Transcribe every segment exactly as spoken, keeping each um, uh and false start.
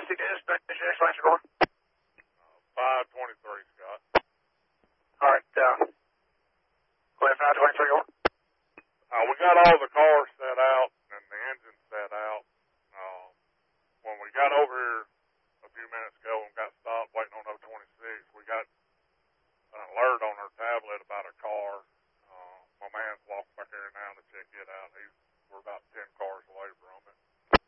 Emergency dispatch, excellent, you're going. Uh, five twenty-three, Scott. All right, uh, go ahead, five twenty-three, going. Uh, we got all the cars set out and the engine set out. Uh, when we got over here a few minutes ago and got stopped waiting on O twenty-six, we got an alert on our tablet about a car. Uh, my man's walking back here now to check it out. He's, we're about ten cars away from it.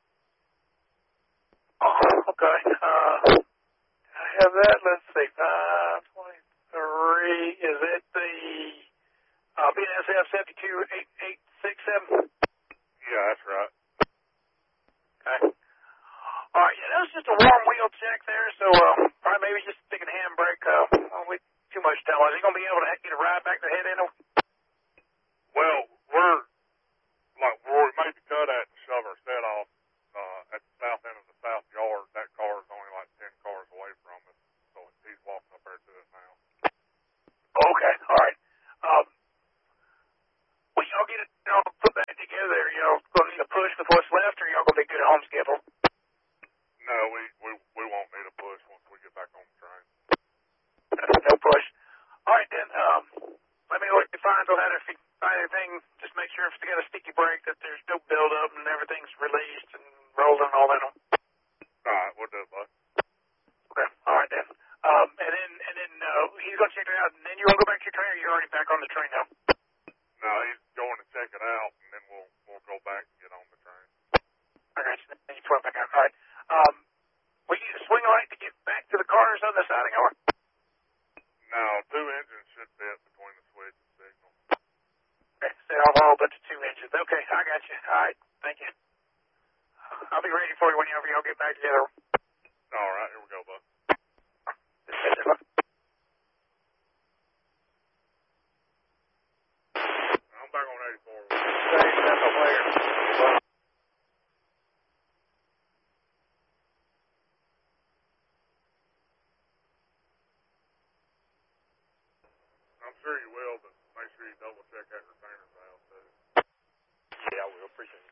Oh, okay. Uh, I have that. Let's see. five twenty-three. Is it the uh, B N S F seven two eight eight six seven? Yeah, that's right. Okay. All right. Yeah, that was just a warm wheel check there. So uh, probably maybe just sticking a handbrake. Uh, won't wait too much time. Is he going to be able to get a ride back to head in? Well, we're like where we made the cut at to shove our set off uh, at the south end of the south yard. That car is only like ten cars away from us, so he's walking up there to it now. Okay. All right. Um, will y'all get it, you know, put that together? You know, going to need a push with what's left, or y'all going to be good at home schedule? No, we, we, we won't need a push once we get back on the train. No push. All right, then. Um, let me know what you find on that. If you find anything, just make sure if it's got a sticky brake that there's no buildup and everything's released and rolled and all that. All right, we'll do it, bud. Okay. All right, then. Um, and then, and then uh, he's going to check it out, and then you want to go back to your train, or you're already back on the train now? No, he's going to check it out, and then we'll we'll go back and get on the train. I got you. Then you twirl back out. All right. Um, we need a swing light to get back to the cars on the siding, or? No, two engines should fit between the switch and signal. Okay, set off all but the two engines. Okay, I got you. All right, thank you. I'll be ready for you whenever y'all get back together. All right, here we go, bud. I'm back on eighty-four. I'm sure you will, but make sure you double check that retainer's out, too. Yeah, I will. Appreciate it.